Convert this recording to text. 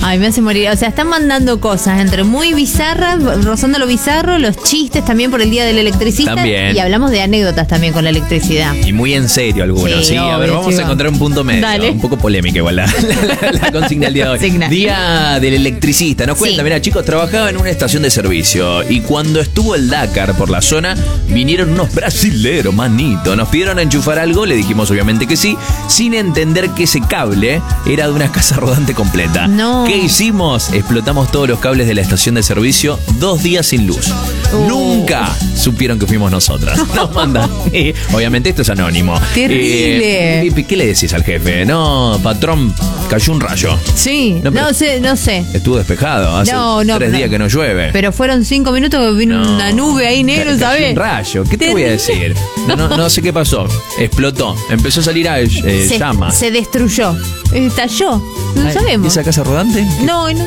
Ay, me hace morir. O sea, están mandando cosas entre muy bizarras, rozando lo bizarro, los chistes también por el Día del Electricista. También. Y hablamos de anécdotas también con la electricidad. Y muy en serio algunos, Sí, sí. A ver, obvio, vamos chico. a encontrar un punto medio. Dale. Un poco polémica igual la consigna del día de hoy. Consigna. Día del electricista. Nos cuenta, Sí. mira, chicos, trabajaba en una estación de servicio y cuando estuvo el Dakar por la zona, vinieron unos brasileros, manito. Nos pidieron enchufar algo, le dijimos obviamente que sí, sin entender que ese cable era de una casa rodante completa. No. ¿Qué hicimos? Explotamos todos los cables de la estación de servicio, 2 días sin luz. Nunca supieron que fuimos nosotras. Nos mandan. Obviamente esto es anónimo. Terrible. ¿Qué le decís al jefe? No, patrón, cayó un rayo. Sí, No, pero- no sé. Estuvo despejado. Hace No, 3 días que no llueve. Pero fueron 5 minutos que vino No. una nube ahí negro, Cayó ¿sabes? un rayo. ¿Qué te voy a decir? No sé qué pasó. Explotó. Empezó a salir llamas. Se destruyó. Estalló. No Ay, sabemos. ¿Esa casa rodante? No,